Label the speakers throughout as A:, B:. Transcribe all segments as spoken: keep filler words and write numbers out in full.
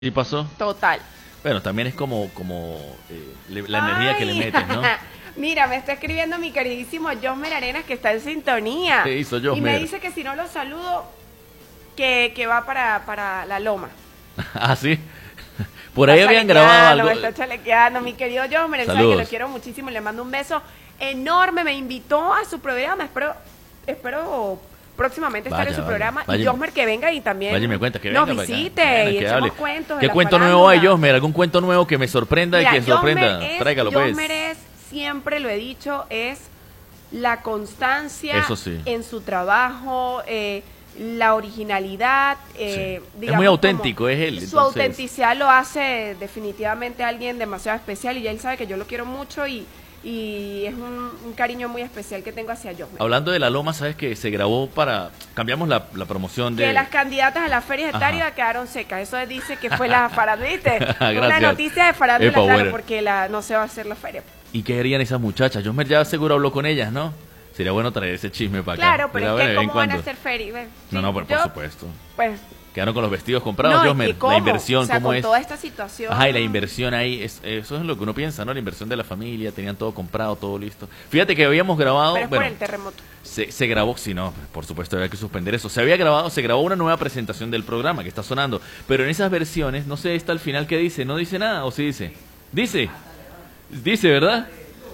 A: ¿Y pasó?
B: Total.
A: Bueno, también es como, como eh, le- la
B: Ay.
A: energía que le metes, ¿no?
B: Mira, me está escribiendo mi queridísimo Josmer Arenas, que está en sintonía.
A: ¿Qué hizo
B: Y me
A: Josmer?
B: dice que si no lo saludo, que, que va para, para la loma.
A: Ah, sí. Por ahí
B: Está
A: habían grabado
B: chalequeando,
A: algo.
B: me está chalequeando, mi querido Josmer, él sabe que
A: Saludos.
B: lo quiero muchísimo, le mando un beso enorme, me invitó a su programa, espero, espero próximamente estar
A: Vaya,
B: en su
A: vaya,
B: programa,
A: vaya.
B: y Josmer que venga y también
A: Vaya y me cuenta, que
B: nos
A: venga para acá.
B: visite
A: Bueno,
B: y
A: que
B: echemos
A: hable.
B: cuentos de
A: ¿Qué
B: la
A: cuento nuevo hay,
B: farándula.
A: Josmer? ¿Algún cuento nuevo que me sorprenda
B: Mira,
A: y que sorprenda?
B: Josmer es,
A: Tráigalo, pues.
B: Josmer es, siempre lo he dicho, es la constancia
A: Eso sí.
B: en su trabajo, eh, la originalidad. Eh,
A: Sí.
B: digamos,
A: Es muy auténtico,
B: como
A: es él,
B: Su
A: entonces.
B: autenticidad lo hace definitivamente alguien demasiado especial y él sabe que yo lo quiero mucho y, y es un, un cariño muy especial que tengo hacia Josmer.
A: Hablando de la Loma, ¿sabes que se grabó para... Cambiamos la, la promoción de...
B: Que las candidatas a las ferias de
A: Ajá.
B: Táriba quedaron secas. Eso dice que fue la farándula, ¿viste? Una
A: Gracias.
B: noticia de farándula,
A: Epa,
B: claro,
A: bueno.
B: porque la, no se va a hacer la feria.
A: ¿Y qué harían esas muchachas? Josmer ya seguro habló con ellas, ¿no? Sería bueno traer ese chisme para acá.
B: Claro, pero
A: Mira,
B: es
A: bueno,
B: que
A: de vez en
B: ¿cómo van a
A: cuando.
B: hacer feria? Ve,
A: No,
B: sí,
A: no, por, por
B: yo,
A: supuesto.
B: Pues,
A: Quedaron con los vestidos comprados,
B: no,
A: Josmer.
B: ¿y cómo?
A: La inversión,
B: o sea,
A: ¿cómo
B: con
A: es?
B: toda esta situación.
A: Ajá, y la inversión ahí, es, eso es lo que uno piensa, ¿no? La inversión de la familia, tenían todo comprado, todo listo. Fíjate que habíamos grabado,
B: Pero es
A: bueno,
B: por el terremoto.
A: se, se grabó, si no, por supuesto había que suspender eso. Se había grabado, se grabó una nueva presentación del programa que está sonando, pero en esas versiones, no sé, está al final qué dice, no dice nada, o sí dice, dice, dice, ¿verdad?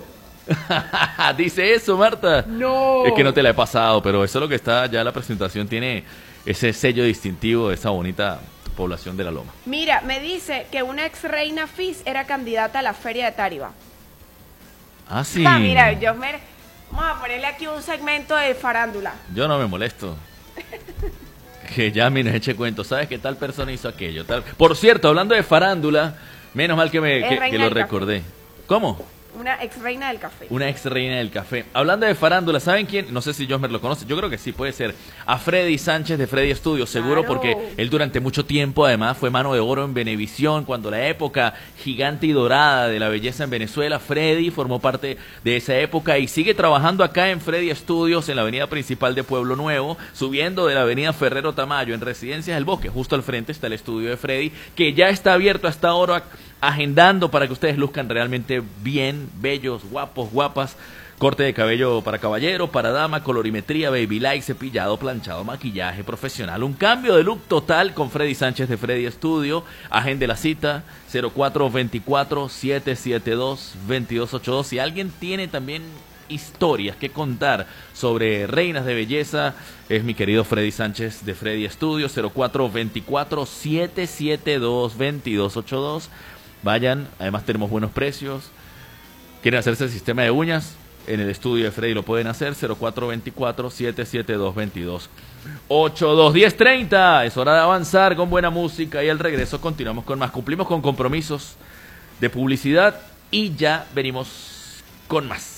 A: Dice eso, Marta.
B: No.
A: Es que no te la he pasado, pero eso es lo que está, ya la presentación tiene ese sello distintivo de esa bonita población de la Loma.
B: Mira, me dice que una ex reina Fizz era candidata a la feria de Táriba.
A: Ah, sí.
B: Ah, mira, Josmer, vamos a ponerle aquí un segmento de farándula.
A: Yo no me molesto. Que ya me eche cuento. ¿Sabes qué tal persona hizo aquello? Tal... Por cierto, hablando de farándula, menos mal que, me,
B: Es
A: que,
B: reina
A: que lo
B: del café.
A: recordé. ¿Cómo?
B: Una ex reina del café.
A: Una ex reina del café. Hablando de farándula, ¿saben quién? No sé si Josmer lo conoce. Yo creo que sí, puede ser. A Freddy Sánchez de Freddy Studios, seguro,
B: Claro.
A: porque él durante mucho tiempo, además, fue mano de oro en Venevisión, cuando la época gigante y dorada de la belleza en Venezuela, Freddy formó parte de esa época y sigue trabajando acá en Freddy Studios, en la avenida principal de Pueblo Nuevo, subiendo de la avenida Ferrero Tamayo, en Residencias del Bosque. Justo al frente está el estudio de Freddy, que ya está abierto hasta ahora, agendando para que ustedes luzcan realmente bien, bellos, guapos, guapas. Corte de cabello para caballero, para dama, colorimetría, baby light, cepillado, planchado, maquillaje profesional. Un cambio de look total con Freddy Sánchez de Freddy Studio. Agende la cita cero cuatro veinticuatro, siete siete dos, veintidós ochenta y dos. Si alguien tiene también historias que contar sobre reinas de belleza, es mi querido Freddy Sánchez de Freddy Studio. Cero cuatro veinticuatro, siete siete dos, veintidós ochenta y dos. Vayan, además tenemos buenos precios. ¿Quieren hacerse el sistema de uñas? En el estudio de Freddy lo pueden hacer. Cero cuatro veinticuatro, siete siete dos, veintidós ochenta y dos. diez treinta. Es hora de avanzar con buena música y al regreso continuamos con más. Cumplimos con compromisos de publicidad y ya venimos con más.